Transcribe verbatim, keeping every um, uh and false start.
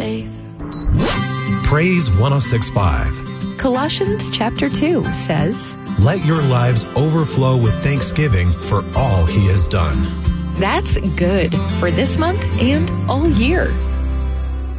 safe. Praise one oh six point five. Colossians chapter two says, Let your lives overflow with thanksgiving for all he has done. That's good for this month and all year.